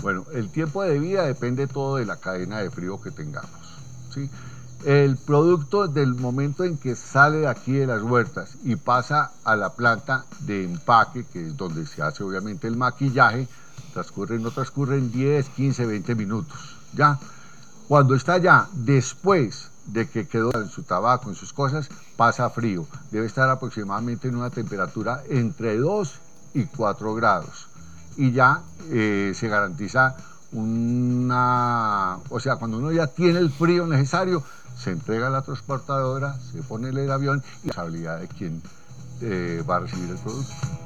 Bueno, el tiempo de vida depende todo de la cadena de frío que tengamos, ¿sí? El producto del momento en que sale de aquí de las huertas y pasa a la planta de empaque, que es donde se hace obviamente el maquillaje, no transcurren 10, 15, 20 minutos, ¿ya? Cuando está ya después de que quedó en su tabaco, en sus cosas, pasa frío. Debe estar aproximadamente en una temperatura entre 2 y 4 grados. Y ya se garantiza o sea, cuando uno ya tiene el frío necesario, se entrega a la transportadora, se pone el avión y la responsabilidad de quien va a recibir el producto.